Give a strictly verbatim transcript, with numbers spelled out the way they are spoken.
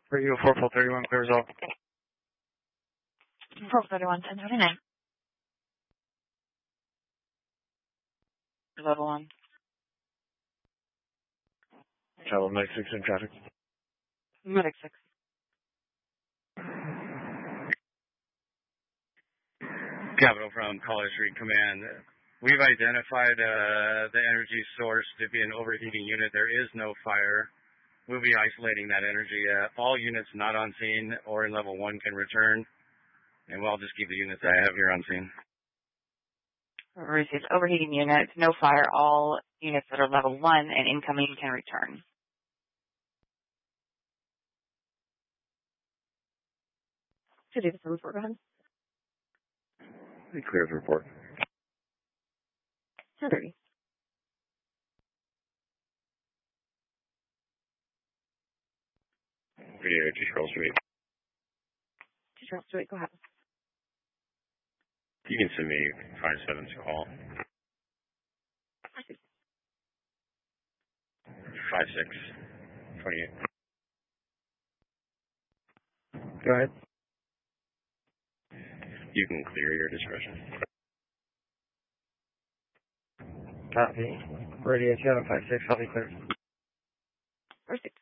Radio four four thirty-one clears off. four thirty-one, ten twenty-nine. Level one. Travel Medic six in traffic. Medic six. Capital from Collier Street Command. We've identified uh, the energy source to be an overheating unit. There is no fire. We'll be isolating that energy. Uh, all units not on scene or in level one can return. And we'll just keep the units I have here on scene. Received overheating units, no fire. All units that are level one and incoming can return. To do the report, go ahead. Clear the report. two thirty. Radio two Charles Street. two Charles Street, go ahead. You can send me five seven's call. five six twenty-eight. Go ahead. You can clear your discretion. Copy. Radio seven five six, I'll be clear. Perfect.